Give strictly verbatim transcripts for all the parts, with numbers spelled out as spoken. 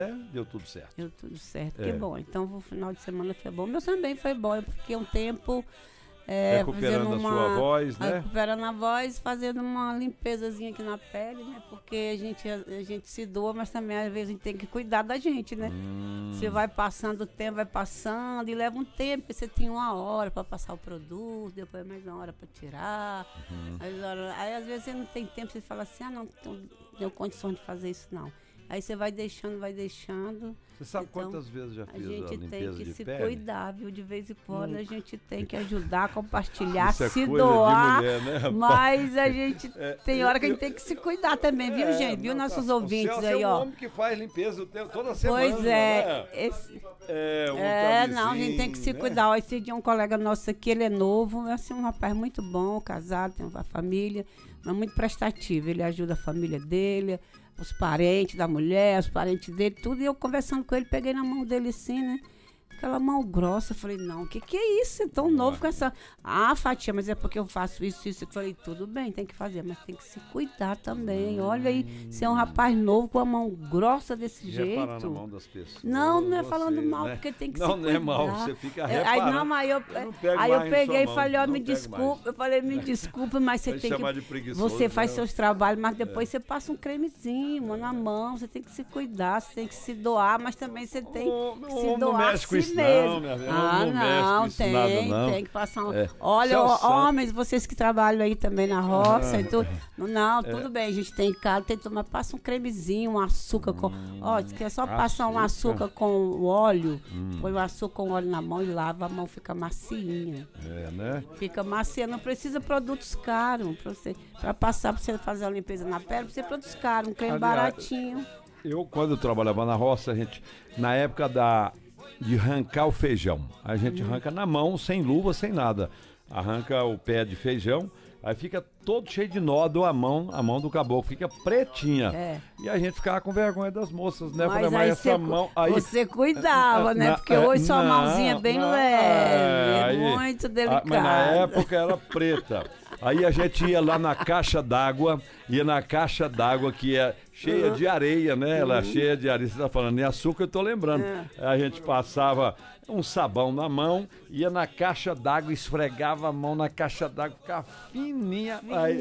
É, deu tudo certo. Deu tudo certo, É. que bom. Então o final de semana foi bom. Meu também foi bom, eu fiquei um tempo é, Recuperando fazendo a uma, sua voz, né? recuperando a voz, fazendo uma limpezazinha aqui na pele, né? Porque a gente, a, a gente se doa, mas também às vezes a gente tem que cuidar da gente, né? Hum. Você vai passando o tempo, vai passando e leva um tempo, porque você tem uma hora para passar o produto, depois mais uma hora para tirar. Uhum. Aí, hora- aí às vezes você não tem tempo, você fala assim, ah não, não tenho condições de fazer isso não. Aí você vai deixando, vai deixando. Você sabe Então, quantas vezes já A fiz a, gente tem limpeza que de se pele? cuidar, viu? De vez em quando a gente tem que ajudar, compartilhar, Isso é se coisa de doar. mulher, né, rapaz? Mas a gente É, tem hora que a eu- gente tem que se cuidar também, viu, É, gente? Viu não, nossos tá- ouvintes o Celso aí, é um ó. homem que faz limpeza o tempo, toda semana. Pois é, né? esse, É, um é, não, a camisinho, gente tem que se né? cuidar. Ó, esse dia um colega nosso aqui, ele é novo, é assim, um rapaz muito bom, casado, tem uma família, mas muito prestativo. Ele ajuda a família dele, os parentes da mulher, os parentes dele, tudo. E eu conversando com ele, peguei na mão dele assim, né? Aquela mão grossa, eu falei, não, o que que é isso? É tão novo com essa... Ah, Fatia, mas é porque eu faço isso, isso. Eu falei, tudo bem, tem que fazer, mas tem que se cuidar também. Olha aí, você é um rapaz novo com a mão grossa desse E jeito. reparar na mão das pessoas. Não, não é Você, falando mal, né? porque tem que não, se Não, cuidar. não é mal, você fica É, reparando. Aí, não, aí eu, Eu não pego aí eu mais em peguei sua e mão, falei, ó, não me pego desculpa. mais. Eu falei, me desculpa, mas você Vai tem chamar que... de preguiçoso, Você faz né? seus trabalhos, mas depois você passa um cremezinho, mano, na mão. Você tem que se cuidar, você tem que se doar, mas também você tem Ô, que meu se homem não doar a mexe com si isso não, mesmo. minha filha. Ah, Não mexe com não, isso tem, nada, não. tem que passar um... É. Olha, ó, Celso, homens, vocês que trabalham aí também na roça e tudo. Não, É. tudo bem, a gente tem em casa, tem que tomar, passa um cremezinho, um açúcar com... Ó, se quer só passar um açúcar. açúcar com óleo, põe o açúcar com óleo na mão e lava, a mão fica macinha. É, né? Fica macia, não precisa produtos caros pra você, pra passar, pra você fazer a limpeza na pele, precisa produtos caros, um creme Aliás, baratinho. Eu, quando eu trabalhava na roça, a gente, na época da, de arrancar o feijão, a gente arranca na mão, sem luva, sem nada. Arranca o pé de feijão, aí fica todo cheio de nódoa a mão, a mão do caboclo, fica pretinha. É. E a gente ficava com vergonha das moças, né? Mas Falei, aí mas essa você, mão... Aí, você cuidava, né? Na- Porque hoje sua não, mãozinha é bem não, leve, é aí- muito delicada. Ah, mas na época era preta. Aí a gente ia lá na caixa d'água, ia na caixa d'água que é cheia de areia, né? Ela é cheia de areia. Você tá falando em açúcar, eu tô lembrando. A gente passava um sabão na mão, ia na caixa d'água, esfregava a mão na caixa d'água, ficava fininha,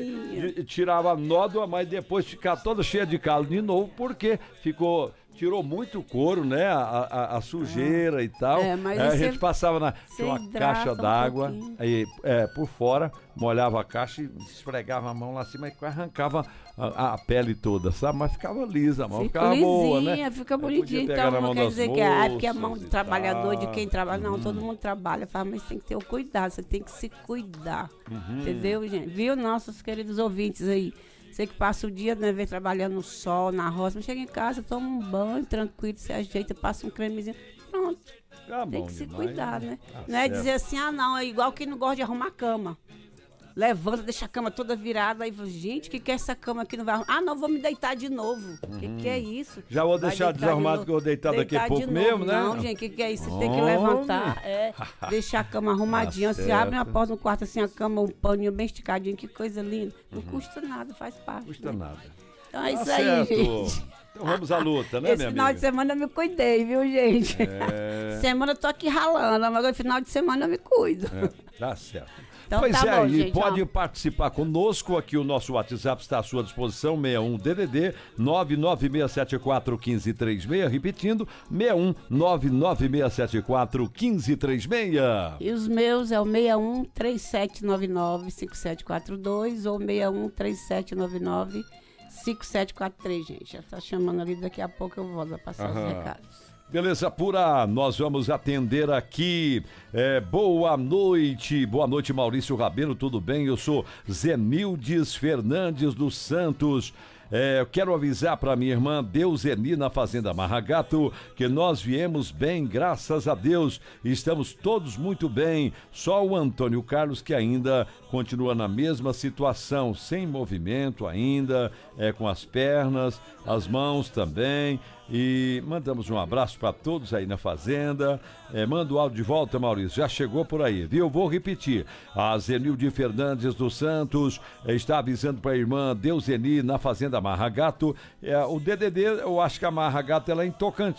aí e- tirava a nódoa, mas depois ficava toda cheia de calo de novo, porque ficou... Tirou muito couro, né? A, a, a sujeira e tal. É, mas Aí a você- gente passava na você tinha uma hidrata caixa um d'água, pouquinho. aí é, por fora, molhava a caixa e esfregava a mão lá acima e arrancava a, a pele toda, sabe? Mas ficava lisa, a mão Fica ficava boa, né? lisinha, fica Aí bonitinha. podia pegar Então na não mão quer das dizer que é, é porque a mão moças do e trabalhador, de tal. quem trabalha, não, todo mundo trabalha, fala, mas tem que ter o cuidado, você tem que se cuidar. Uhum. Entendeu, gente? Viu, nossos queridos ouvintes aí? Você que passa o dia, né, vem trabalhando no sol, na roça, mas chega em casa, toma um banho tranquilo, se ajeita, passa um cremezinho, pronto. Tá Tem bom que se demais, cuidar, né? né? Tá Não é certo. dizer assim, ah não, é igual quem não gosta de arrumar a cama. Levanta, deixa a cama toda virada, aí gente, o que que é essa cama aqui não vai arrumar? Ah, não, vou me deitar de novo. O que que é isso? Já vou Vai deixar deitar desarrumado de novo. que eu vou deitar daqui a Deitar pouco de mesmo, novo. né? Não, gente, o que que é isso? Você tem que Homem. levantar, é, deixar a cama arrumadinha. Tá Você abre certo. uma porta no quarto assim, a cama, um paninho bem esticadinho, que coisa linda. Não custa nada, faz parte. Não custa né? nada. Então é Tá isso aí, certo. gente. Então vamos à luta, né, Esse minha final de amiga? semana eu me cuidei, viu, gente? É. Semana eu tô aqui ralando, mas no final de semana eu me cuido. É, tá certo. Então pois tá é, bom, e gente, pode ó. participar conosco, aqui o nosso WhatsApp está à sua disposição, seis um D D D nove nove seis sete quatro um cinco três seis, repetindo, seis um nove nove seis sete quatro um cinco três seis. E os meus é o seis um três sete nove nove cinco sete quatro dois ou seis um três sete nove nove cinco sete quatro três, gente. Já tá chamando ali, daqui a pouco eu volto a passar Aham. os recados. Beleza pura, nós vamos atender aqui. É, boa noite, boa noite, Maurício Rabelo, tudo bem? Eu sou Zenildes Fernandes dos Santos. É, eu quero avisar para minha irmã Deuseni na Fazenda Marragato que nós viemos bem, graças a Deus. Estamos todos muito bem. Só o Antônio Carlos que ainda continua na mesma situação, sem movimento ainda, é, com as pernas, as mãos também. E mandamos um abraço para todos aí na fazenda. É, manda o áudio de volta, Maurício. Já chegou por aí, viu? Vou repetir. A Zenilde Fernandes dos Santos é, está avisando para a irmã Deuseni na fazenda Marra Gato. É, o D D D, eu acho que a Marra Gato ela é em Tocantins.